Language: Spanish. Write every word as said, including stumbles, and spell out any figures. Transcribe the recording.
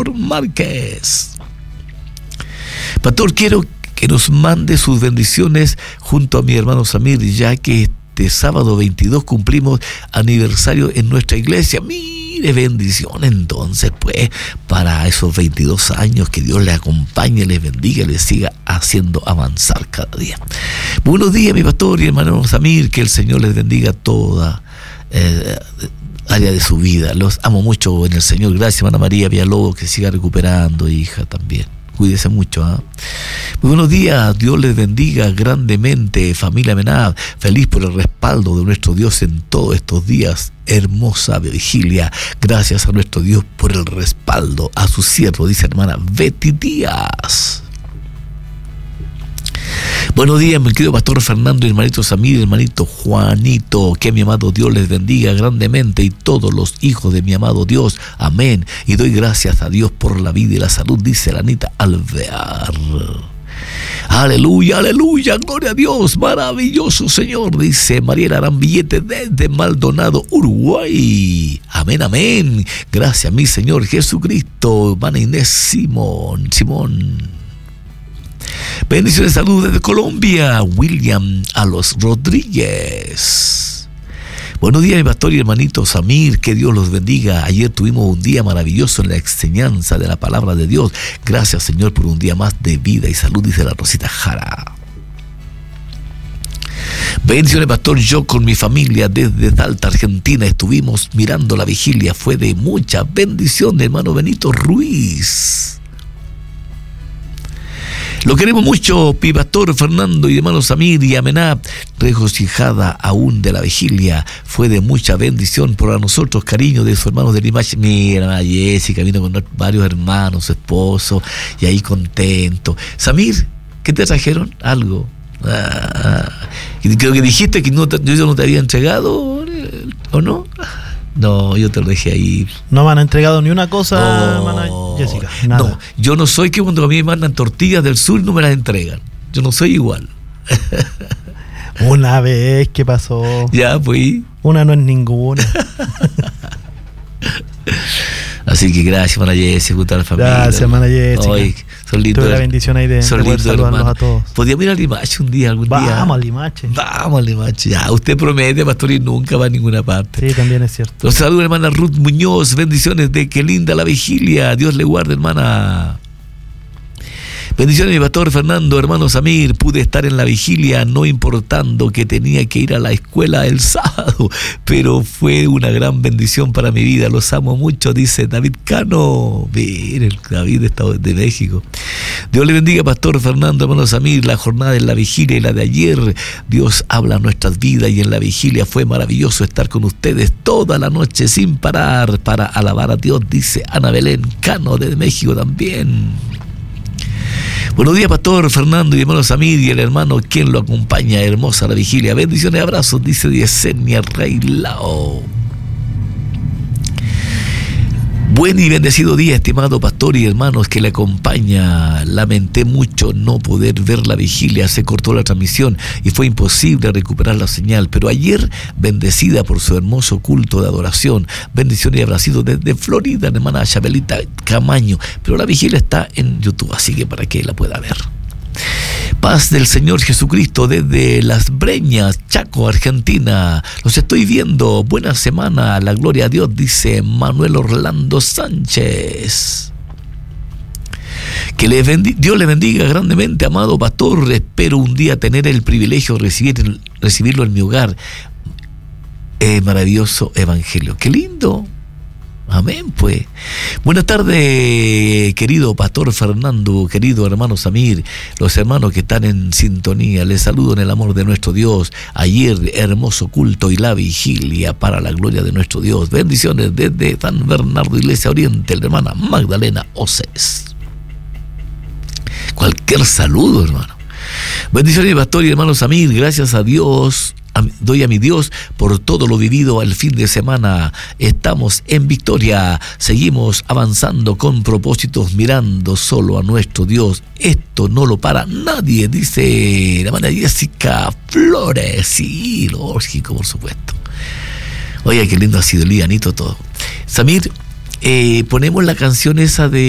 Pastor Márquez. Pastor, quiero que nos mande sus bendiciones junto a mi hermano Samir, ya que este sábado veintidós cumplimos aniversario en nuestra iglesia. Mire, bendición entonces, pues, para esos veintidós años, que Dios le acompañe, les bendiga, les siga haciendo avanzar cada día. Buenos días, mi pastor y hermano Samir, que el Señor les bendiga toda eh, área de su vida. Los amo mucho en el Señor. Gracias, hermana María Villalobos, que siga recuperando, hija, también. Cuídese mucho. ¿eh? Muy buenos días, Dios les bendiga grandemente, familia Menab. Feliz por el respaldo de nuestro Dios en todos estos días. Hermosa vigilia. Gracias a nuestro Dios por el respaldo a su siervo, dice hermana Betty Díaz. Buenos días, mi querido pastor Fernando, hermanito Samir, hermanito Juanito, que mi amado Dios les bendiga grandemente y todos los hijos de mi amado Dios, amén, y doy gracias a Dios por la vida y la salud, dice la Anita Alvear. Aleluya, aleluya, gloria a Dios, maravilloso Señor, dice Mariela Arambillete desde Maldonado, Uruguay. Amén, amén, gracias a mi Señor Jesucristo. Hermana Inés Simón, Simón. Bendiciones, salud desde Colombia, William Alos Rodríguez. Buenos días, mi pastor y hermanito Samir, que Dios los bendiga. Ayer tuvimos un día maravilloso en la enseñanza de la palabra de Dios. Gracias, Señor, por un día más de vida y salud, dice la Rosita Jara. Bendiciones, pastor. Yo con mi familia desde Salta, Argentina, estuvimos mirando la vigilia. Fue de mucha bendición, hermano Benito Ruiz. Lo queremos mucho, mi pastor Fernando y hermano Samir y Amená, regocijada aún de la vigilia. Fue de mucha bendición para nosotros, cariño de sus hermanos de Limache. Mira, hermana Jessica vino con varios hermanos, su esposo, y ahí contento. Samir, ¿qué te trajeron? Algo. Ah, creo que dijiste que no te, yo no te había entregado, ¿o no? No, yo te lo dejé ahí. No me han entregado ni una cosa, no, hermana Jessica. Nada. No, yo no soy que cuando a mí me mandan tortillas del sur no me las entregan. Yo no soy igual. Una vez que pasó. Ya, pues. Una no es ninguna. Así que gracias, hermana Jessica, junto a la familia. Gracias, hermana Jessica. Hoy son lindos. Tuve la bendición ahí de, son de poder lindos, saludarlos hermano. a todos. Podríamos ir a Limache un día, algún Vamos día. Vamos a Limache. Vamos a Limache. Ya, usted promete, pastor, y nunca va a ninguna parte. Sí, también es cierto. Los saludos, hermana Ruth Muñoz. Bendiciones de qué linda la vigilia. Dios le guarde, hermana. Bendiciones, mi pastor Fernando, hermano Samir. Pude estar en la vigilia, no importando que tenía que ir a la escuela el sábado, pero fue una gran bendición para mi vida. Los amo mucho, dice David Cano. Mire, el David está de México. Dios le bendiga, pastor Fernando, hermano Samir. La jornada en la vigilia y la de ayer, Dios habla en nuestras vidas, y en la vigilia fue maravilloso estar con ustedes toda la noche sin parar para alabar a Dios, dice Ana Belén Cano de México también. Buenos días, pastor Fernando y hermano Samir y el hermano quien lo acompaña. Hermosa la vigilia. Bendiciones y abrazos, dice Yesenia Reilao. Buen y bendecido día, estimado pastor y hermanos que le acompaña. Lamenté mucho no poder ver la vigilia, se cortó la transmisión y fue imposible recuperar la señal, pero ayer, bendecida por su hermoso culto de adoración, bendición y abrazo desde Florida, la hermana Chabelita Camaño, pero la vigilia está en YouTube, así que para que la pueda ver. Paz del Señor Jesucristo desde Las Breñas, Chaco, Argentina. Los estoy viendo. Buena semana. La gloria a Dios, dice Manuel Orlando Sánchez. Que le bendi- Dios le bendiga grandemente, amado pastor. Espero un día tener el privilegio de recibir, recibirlo en mi hogar. Eh, maravilloso evangelio. ¡Qué lindo! Amén, pues. Buenas tardes, querido pastor Fernando, querido hermano Samir, los hermanos que están en sintonía. Les saludo en el amor de nuestro Dios. Ayer, hermoso culto y la vigilia para la gloria de nuestro Dios. Bendiciones desde San Bernardo, Iglesia Oriente, la hermana Magdalena Oces. Cualquier saludo, hermano. Bendiciones, pastor y hermano Samir. Gracias a Dios. Doy a mi Dios por todo lo vivido el fin de semana. Estamos en victoria. Seguimos avanzando con propósitos, mirando solo a nuestro Dios. Esto no lo para nadie, dice la hermana Jessica Flores. Sí, lógico, por supuesto. Oye, qué lindo ha sido el lianito todo. Samir, eh, ponemos la canción esa de